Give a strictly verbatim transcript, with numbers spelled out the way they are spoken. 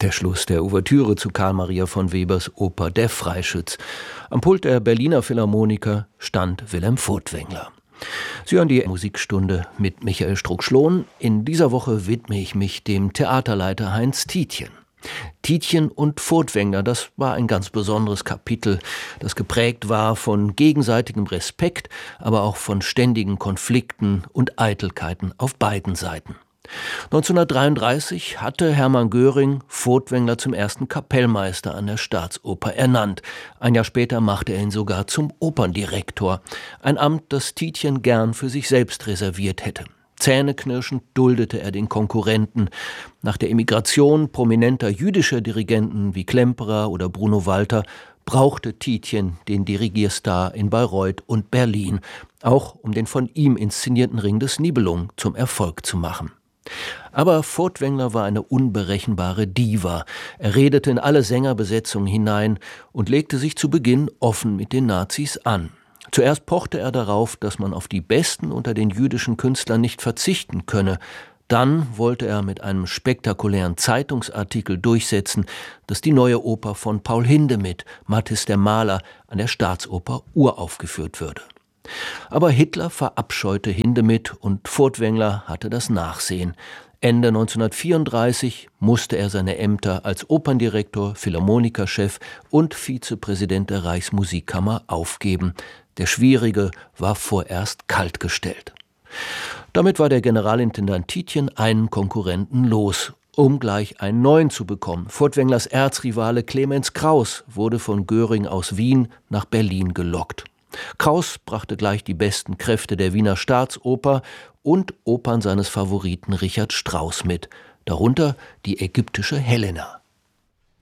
der Schluss der Ouvertüre zu Karl Maria von Webers Oper Der Freischütz. Am Pult der Berliner Philharmoniker stand Wilhelm Furtwängler. Sie hören die Musikstunde mit Michael Strunk-Schlohn. In dieser Woche widme ich mich dem Theaterleiter Heinz Tietjen. Tietjen und Furtwängler, das war ein ganz besonderes Kapitel, das geprägt war von gegenseitigem Respekt, aber auch von ständigen Konflikten und Eitelkeiten auf beiden Seiten. neunzehnhundertdreiunddreißig hatte Hermann Göring Furtwängler zum ersten Kapellmeister an der Staatsoper ernannt. Ein Jahr später machte er ihn sogar zum Operndirektor, ein Amt, das Tietjen gern für sich selbst reserviert hätte. Zähneknirschend duldete er den Konkurrenten. Nach der Emigration prominenter jüdischer Dirigenten wie Klemperer oder Bruno Walter brauchte Tietjen den Dirigierstar in Bayreuth und Berlin, auch um den von ihm inszenierten Ring des Nibelung zum Erfolg zu machen. Aber Furtwängler war eine unberechenbare Diva. Er redete in alle Sängerbesetzungen hinein und legte sich zu Beginn offen mit den Nazis an. Zuerst pochte er darauf, dass man auf die Besten unter den jüdischen Künstlern nicht verzichten könne. Dann wollte er mit einem spektakulären Zeitungsartikel durchsetzen, dass die neue Oper von Paul Hindemith, Matthis der Maler, an der Staatsoper uraufgeführt würde. Aber Hitler verabscheute Hindemith und Furtwängler hatte das Nachsehen. Ende neunzehnhundertvierunddreißig musste er seine Ämter als Operndirektor, Philharmonikerchef und Vizepräsident der Reichsmusikkammer aufgeben. Der Schwierige war vorerst kaltgestellt. Damit war der Generalintendant Tietjen einen Konkurrenten los, um gleich einen neuen zu bekommen. Furtwänglers Erzrivale Clemens Krauss wurde von Göring aus Wien nach Berlin gelockt. Krauss brachte gleich die besten Kräfte der Wiener Staatsoper und Opern seines Favoriten Richard Strauss mit, darunter die ägyptische Helena.